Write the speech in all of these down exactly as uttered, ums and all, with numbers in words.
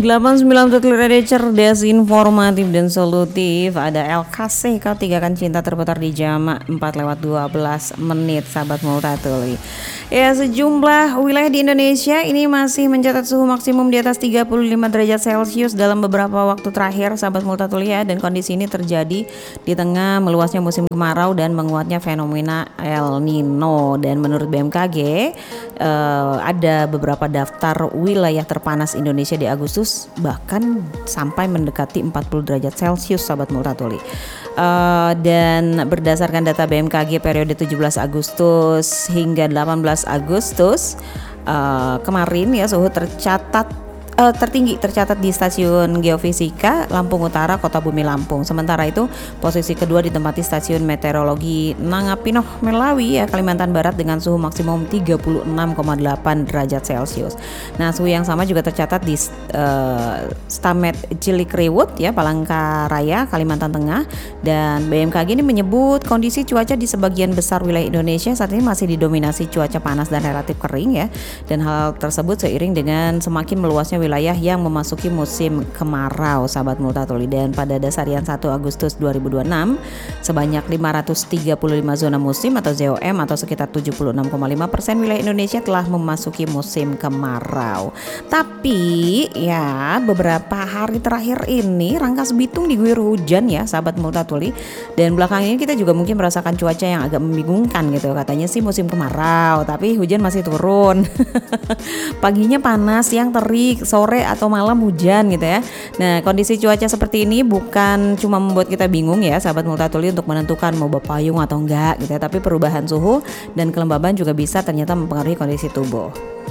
delapan sembilan Betul Radio cerdas, informatif dan solutif. Ada L K C, kau tiga kan cinta terputar di jam empat lewat dua belas menit, sahabat Multatuli. Ya, sejumlah wilayah di Indonesia ini masih mencatat suhu maksimum di atas tiga puluh lima derajat Celcius dalam beberapa waktu terakhir, sahabat Multatuli ya. Dan kondisi ini terjadi di tengah meluasnya musim kemarau dan menguatnya fenomena El Nino. Dan menurut B M K G eh, ada beberapa daftar wilayah terpanas Indonesia di Agustus bahkan sampai mendekati empat puluh derajat Celcius, sahabat Multatuli. Uh, dan berdasarkan data B M K G periode tujuh belas Agustus hingga delapan belas Agustus uh, kemarin ya, suhu tercatat uh, tertinggi tercatat di Stasiun Geofisika Lampung Utara, Kota Bumi Lampung. Sementara itu posisi kedua ditempati Stasiun Meteorologi Nangapinoh Melawi ya, Kalimantan Barat dengan suhu maksimum tiga puluh enam koma delapan derajat Celcius. Nah, suhu yang sama juga tercatat di uh, Stamet Cilikriwut ya, Palangkaraya, Kalimantan Tengah. Dan B M K G ini menyebut kondisi cuaca di sebagian besar wilayah Indonesia saat ini masih didominasi cuaca panas dan relatif kering ya. Dan hal tersebut seiring dengan semakin meluasnya wilayah yang memasuki musim kemarau, sahabat Multatuli. Dan pada dasarian satu Agustus dua ribu dua puluh enam sebanyak lima ratus tiga puluh lima zona musim atau Z O M atau sekitar tujuh puluh enam koma lima persen wilayah Indonesia telah memasuki musim kemarau. Tapi ya, beberapa hari terakhir ini Rangkas Bitung diguyur hujan ya, sahabat Multatuli. Dan belakangan ini kita juga mungkin merasakan cuaca yang agak membingungkan gitu. Katanya sih musim kemarau tapi hujan masih turun. Paginya panas, siang terik, sore atau malam hujan gitu ya. Nah, kondisi cuaca seperti ini bukan cuma membuat kita bingung ya, sahabat Multatuli, untuk menentukan mau bawa payung atau enggak gitu ya, tapi perubahan suhu dan kelembaban juga bisa ternyata mempengaruhi kondisi tubuh.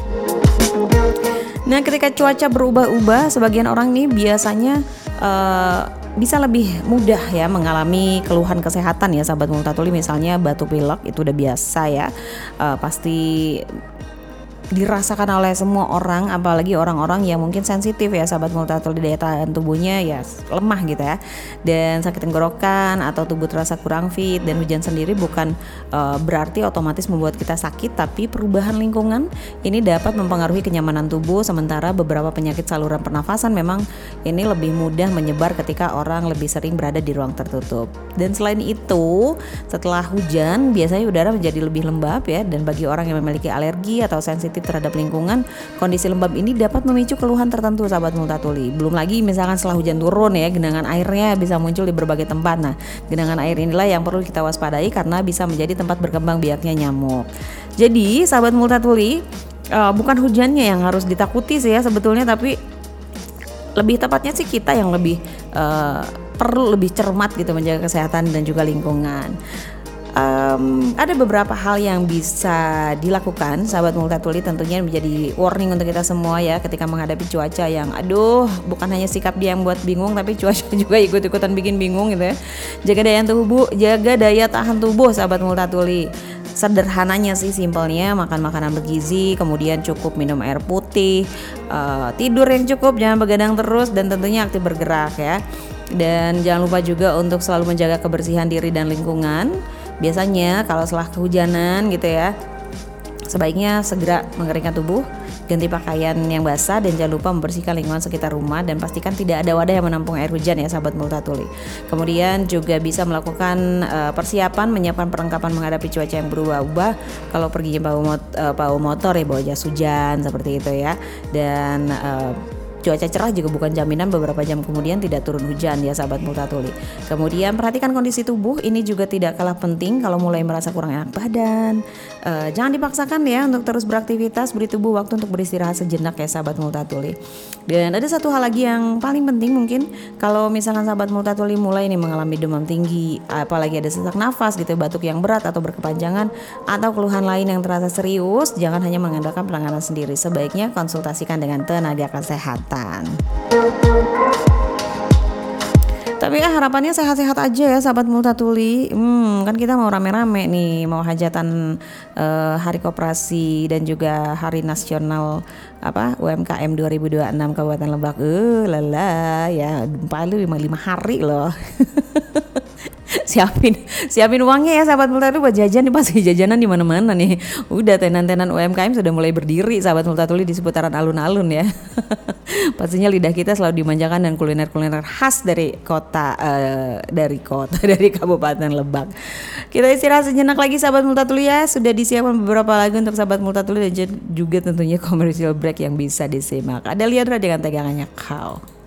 Nah, ketika cuaca berubah-ubah, sebagian orang nih biasanya uh, bisa lebih mudah ya mengalami keluhan kesehatan ya, sahabat Multatuli. Misalnya batuk pilek itu udah biasa ya, uh, pasti dirasakan oleh semua orang, apalagi orang-orang yang mungkin sensitif ya, sahabat Multatuli, daya tahan tubuhnya ya lemah gitu ya, dan sakit tenggorokan atau tubuh terasa kurang fit. Dan hujan sendiri bukan uh, berarti otomatis membuat kita sakit, tapi perubahan lingkungan ini dapat mempengaruhi kenyamanan tubuh. Sementara beberapa penyakit saluran pernafasan memang ini lebih mudah menyebar ketika orang lebih sering berada di ruang tertutup. Dan selain itu, setelah hujan biasanya udara menjadi lebih lembab ya, dan bagi orang yang memiliki alergi atau sensitif terhadap lingkungan, kondisi lembab ini dapat memicu keluhan tertentu, sahabat Multatuli. Belum lagi misalkan setelah hujan turun ya, genangan airnya bisa muncul di berbagai tempat. Nah, genangan air inilah yang perlu kita waspadai karena bisa menjadi tempat berkembang biaknya nyamuk. Jadi, sahabat Multatuli, uh, bukan hujannya yang harus ditakuti sih ya sebetulnya, tapi lebih tepatnya sih kita yang lebih uh, perlu lebih cermat gitu menjaga kesehatan dan juga lingkungan. Um, ada beberapa hal yang bisa dilakukan, sahabat Multatuli, tentunya menjadi warning untuk kita semua ya ketika menghadapi cuaca yang aduh, bukan hanya sikap dia yang buat bingung, tapi cuaca juga ikut-ikutan bikin bingung gitu ya. Jaga daya tubuh, jaga daya tahan tubuh, sahabat Multatuli. Sederhananya sih, simpelnya makan makanan bergizi, kemudian cukup minum air putih, uh, tidur yang cukup, jangan begadang terus, dan tentunya aktif bergerak ya. Dan jangan lupa juga untuk selalu menjaga kebersihan diri dan lingkungan. Biasanya kalau setelah kehujanan gitu ya, sebaiknya segera mengeringkan tubuh, ganti pakaian yang basah, dan jangan lupa membersihkan lingkungan sekitar rumah, dan pastikan tidak ada wadah yang menampung air hujan ya, sahabat Multatuli. Kemudian juga bisa melakukan uh, persiapan, menyiapkan perlengkapan menghadapi cuaca yang berubah-ubah. Kalau pergi bawa, mot- uh, bawa motor ya bawa jas hujan seperti itu ya. Dan uh, cuaca cerah juga bukan jaminan beberapa jam kemudian tidak turun hujan ya, sahabat Multatuli. Kemudian perhatikan kondisi tubuh, ini juga tidak kalah penting. Kalau mulai merasa kurang enak badan, uh, jangan dipaksakan ya untuk terus beraktivitas, beri tubuh waktu untuk beristirahat sejenak ya, sahabat Multatuli. Dan ada satu hal lagi yang paling penting mungkin, kalau misalkan sahabat Multatuli mulai nih mengalami demam tinggi, apalagi ada sesak nafas gitu, batuk yang berat atau berkepanjangan, atau keluhan lain yang terasa serius, jangan hanya mengandalkan penanganan sendiri. Sebaiknya konsultasikan dengan tenaga kesehatan. Tapi ya harapannya sehat-sehat aja ya, sahabat Multatuli. Hmm, kan kita mau rame-rame nih, mau hajatan uh, Hari Koperasi dan juga Hari Nasional apa U M K M dua ribu dua puluh enam Kabupaten Lebak. Eh, uh, lala ya, paling lima, lima hari loh. siapin siapin uangnya ya sahabat Multatuli buat jajan nih, pasti jajanan di mana-mana nih. Udah tenan-tenan U M K M sudah mulai berdiri sahabat Multatuli di seputaran alun-alun ya. Pastinya lidah kita selalu dimanjakan dan kuliner-kuliner khas dari kota uh, dari kota dari Kabupaten Lebak. Kita istirahat sejenak lagi sahabat Multatuli ya. Sudah disiapkan beberapa lagu untuk sahabat Multatuli dan juga tentunya commercial break yang bisa disimak. Ada Liandra dengan tegangannya kau.